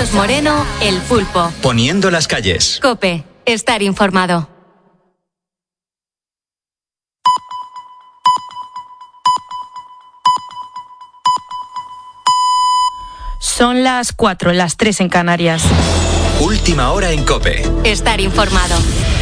Carlos Moreno, El Pulpo. Poniendo las calles. COPE. Estar informado. Son las 4, las 3 en Canarias. Última hora en COPE. Estar informado.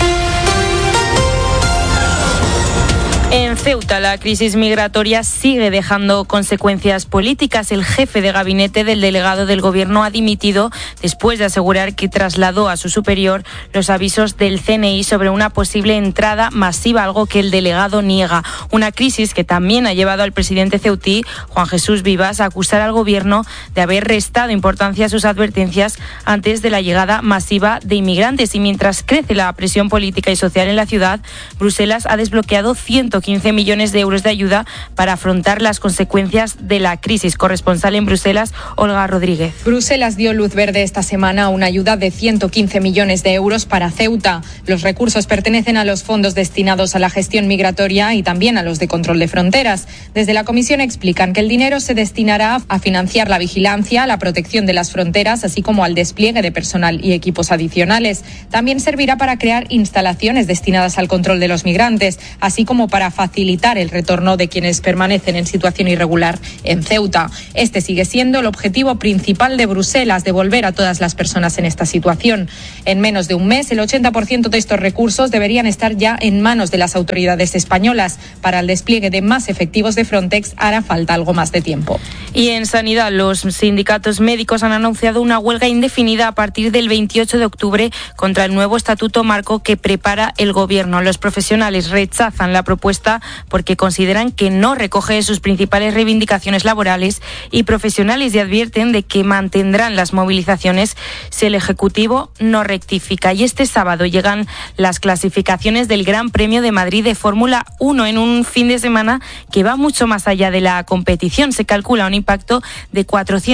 En Ceuta, la crisis migratoria sigue dejando consecuencias políticas. El jefe de gabinete del delegado del Gobierno ha dimitido después de asegurar que trasladó a su superior los avisos del CNI sobre una posible entrada masiva, algo que el delegado niega. Una crisis que también ha llevado al presidente ceutí, Juan Jesús Vivas, a acusar al Gobierno de haber restado importancia a sus advertencias antes de la llegada masiva de inmigrantes. Y mientras crece la presión política y social en la ciudad, Bruselas ha desbloqueado 115 millones de euros de ayuda para afrontar las consecuencias de la crisis. Corresponsal en Bruselas, Olga Rodríguez. Bruselas dio luz verde esta semana a una ayuda de 115 millones de euros para Ceuta. Los recursos pertenecen a los fondos destinados a la gestión migratoria y también a los de control de fronteras. Desde la Comisión explican que el dinero se destinará a financiar la vigilancia, la protección de las fronteras, así como al despliegue de personal y equipos adicionales. También servirá para crear instalaciones destinadas al control de los migrantes, así como para facilitar el retorno de quienes permanecen en situación irregular en Ceuta. Este sigue siendo el objetivo principal de Bruselas, devolver a todas las personas en esta situación. En menos de un mes, el 80% de estos recursos deberían estar ya en manos de las autoridades españolas. Para el despliegue de más efectivos de Frontex hará falta algo más de tiempo. Y en sanidad, los sindicatos médicos han anunciado una huelga indefinida a partir del 28 de octubre contra el nuevo estatuto marco que prepara el Gobierno. Los profesionales rechazan la propuesta porque consideran que no recoge sus principales reivindicaciones laborales y profesionales y advierten de que mantendrán las movilizaciones si el Ejecutivo no rectifica. Y este sábado llegan las clasificaciones del Gran Premio de Madrid de Fórmula 1 en un fin de semana que va mucho más allá de la competición. Se calcula un impacto de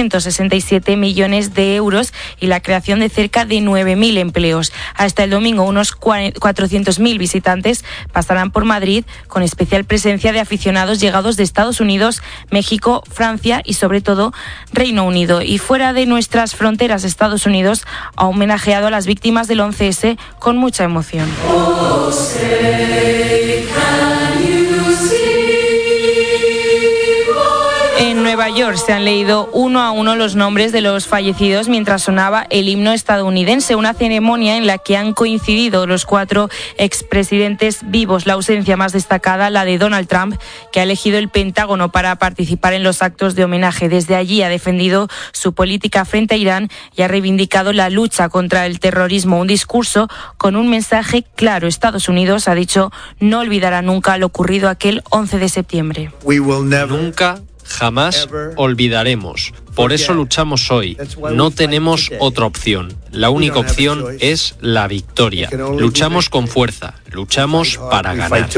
467 millones de euros y la creación de cerca de 9.000 empleos. Hasta el domingo unos 400.000 visitantes pasarán por Madrid con especial presencia de aficionados llegados de Estados Unidos, México, Francia y sobre todo Reino Unido. Y fuera de nuestras fronteras, Estados Unidos ha homenajeado a las víctimas del 11S con mucha emoción. En Nueva York se han leído uno a uno los nombres de los fallecidos mientras sonaba el himno estadounidense, una ceremonia en la que han coincidido los 4 expresidentes vivos. La ausencia más destacada, la de Donald Trump, que ha elegido el Pentágono para participar en los actos de homenaje. Desde allí ha defendido su política frente a Irán y ha reivindicado la lucha contra el terrorismo. Un discurso con un mensaje claro. Estados Unidos, ha dicho, no olvidará nunca lo ocurrido aquel 11 de septiembre. Nunca, jamás olvidaremos. Por eso luchamos hoy. No tenemos otra opción. La única opción es la victoria. Luchamos con fuerza. Luchamos para ganar.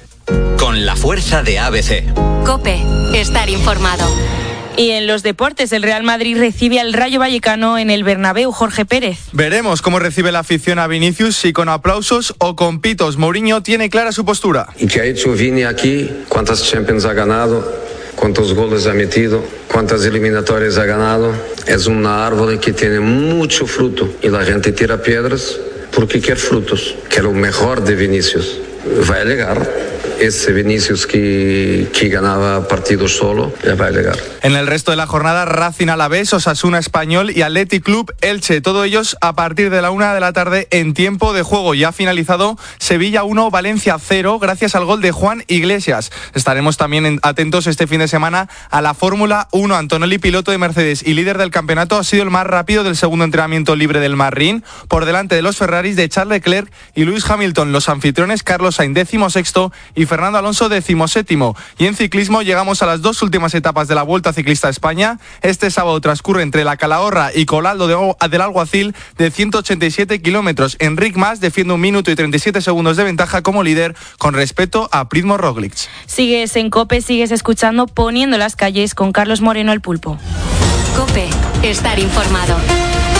Con la fuerza de ABC. COPE. Estar informado. Y en los deportes, el Real Madrid recibe al Rayo Vallecano en el Bernabéu. Jorge Pérez. Veremos cómo recibe la afición a Vinicius, si con aplausos o con pitos. Mourinho tiene clara su postura. ¿Y qué ha hecho Vini aquí? ¿Cuántas Champions ha ganado? ¿Cuántos goles ha metido? ¿Cuántas eliminatorias ha ganado? Es un árbol que tiene mucho fruto y la gente tira piedras porque quiere frutos. Que lo mejor de Vinicius va a llegar. Ese Vinicius que ganaba partidos solo, ya va a llegar. En el resto de la jornada, Racing Alavés, Osasuna Español y Athletic Club Elche. Todos ellos a partir de la 1 de la tarde en tiempo de juego. Ya ha finalizado Sevilla 1, Valencia 0, gracias al gol de Juan Iglesias. Estaremos también atentos este fin de semana a la Fórmula 1. Antonelli, piloto de Mercedes y líder del campeonato, ha sido el más rápido del segundo entrenamiento libre del Marrín, por delante de los Ferraris de Charles Leclerc y Lewis Hamilton. Los anfitriones, Carlos Sainz 16º y Fernando Alonso 17º. Y en ciclismo llegamos a las 2 últimas etapas de la Vuelta Ciclista a España. Este sábado transcurre entre La Calahorra y Colaldo del Alguacil de 187 kilómetros. Enric Mas defiende 1 minuto y 37 segundos de ventaja como líder con respecto a Primož Roglič. Sigues en COPE, sigues escuchando Poniendo las calles con Carlos Moreno, el Pulpo. COPE. Estar informado.